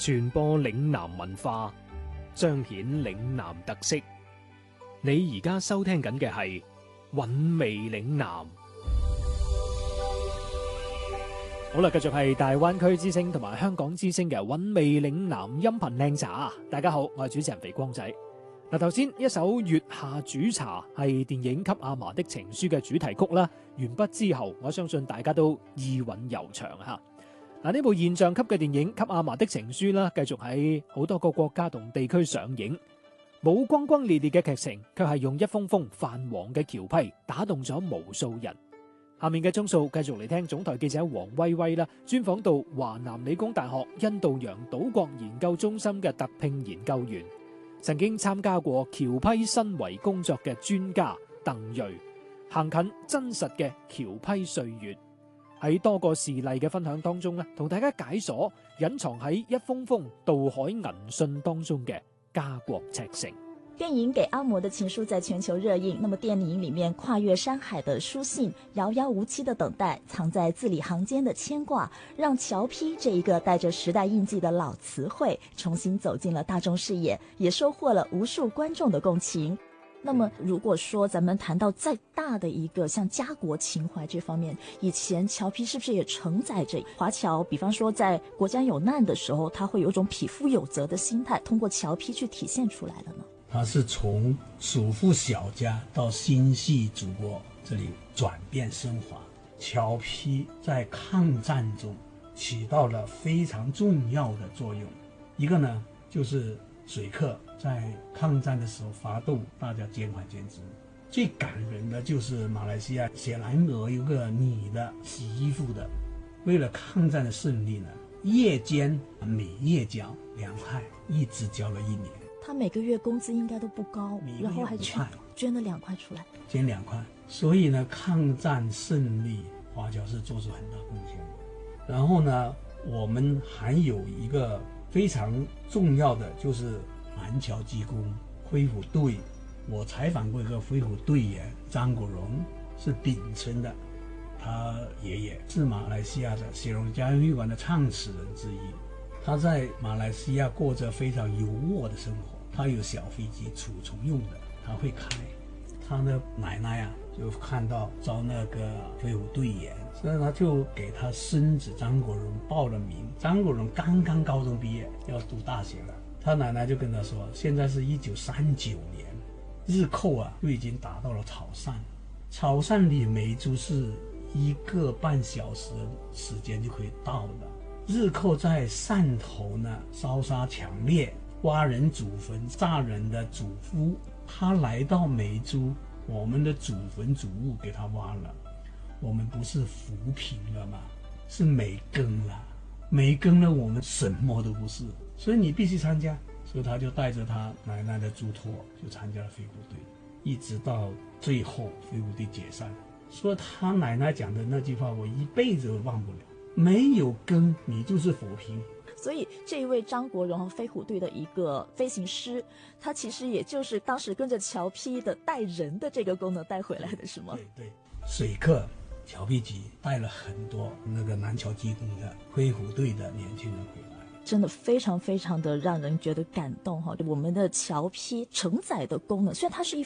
傳播嶺南文化，彰顯嶺南特色。你而家收聽緊嘅係韻味嶺南。好啦，繼續係大灣區之聲同埋香港之聲嘅韻味嶺南音頻靚茶。大家好，我係主持人肥光仔。嗱，頭先一首月下煮茶係電影《給阿嫲的情書》嘅主題曲啦。完畢之後，我相信大家都意韻悠長吓。嗱，呢部現象級嘅電影《給阿嫲的情書》啦，繼續喺好多個國家同地區上映。冇轟轟烈烈嘅劇情，卻係用一封封泛黃嘅橋批打動咗無數人。下面嘅鐘數繼續嚟聽總台記者黃威威啦，專訪到華南理工大學印度洋島國研究中心嘅特聘研究員，曾經參加過橋批申遺工作嘅專家鄧瑞，行近真實嘅橋批歲月，喺多個事例嘅分享當中咧，同大家解鎖隱藏喺一封封渡海銀信當中嘅家國赤誠。 電影《給阿嬤的情書》在全球熱映，那麼電影裏面跨越山海的書信，遙遙無期的等待，藏在字裡行間的牽掛，讓橋批這一個帶着時代印記的老詞彙重新走進了大眾視野，也收穫了無數觀眾的共情。那麼如果說咱們談到再大的一個像家國情懷這方面，以前橋批是不是也承載着華僑，比方說在國家有難的時候，他會有一種匹夫有責的心態，通過橋批去體現出來的呢？ 他是從主婦小家到新系祖國這裡轉變升華，橋批在抗戰中起到了非常重要的作用。一個呢，就是水客在抗戰的時候發動，大家肩懷肩之。最感人的就是馬來西亞雪蘭莪有個女的洗衣服的，為了抗戰的勝利呢，夜間每月交2塊，一直交了1年。 他每個月工資應該都不高，然後還捐了2塊出來， 捐2塊。所以呢，抗戰勝利，華僑是做出很大貢獻。然後呢，我們還有一個非常重要的，就是南僑機工恢復隊。我採訪過一個恢復隊員張國榮，是檳城的，他爺爺是馬來西亞的雪隆家園會館的創始人之一。他在馬來西亞過着非常優渥的生活，他有小飛機儲存用的，他會開。他的奶奶啊，就看到招那個飛虎隊員，所以他就給他孫子張國榮報了名。張國榮剛剛高中畢業，要讀大學了。他奶奶就跟他說，現在是1939年，日寇啊就已經打到了潮汕，潮汕離梅州是1個半小時時間就可以到的。日寇在汕頭呢，燒殺強烈，挖人祖墳，炸人的祖夫。他來到梅州，我們的祖墳祖物給他挖了，我們不是扶貧了嗎？是沒耕了，沒耕了，我們什麼都不是。所以你必須參加，所以他就帶着他奶奶的囑託，就參加了飛虎隊，一直到最後飛虎隊解散。說他奶奶講的那句話，我一輩子都忘不了。沒有耕，你就是扶貧。 所以這一位張國榮和飛虎隊的一個飛行師，他其實也就是當時跟着橋批的帶人的這個功能帶回來的，是嗎？ 對，水客橋批局帶了很多那個南僑機工的飛虎隊的年輕人回來， 真的非常非常的讓人覺得感動哈！我們的橋批承載的功能，雖然它是一